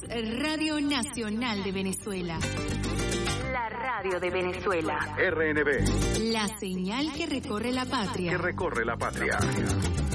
Radio Nacional de Venezuela. La radio de Venezuela. RNB. La señal que recorre la patria. Que recorre la patria.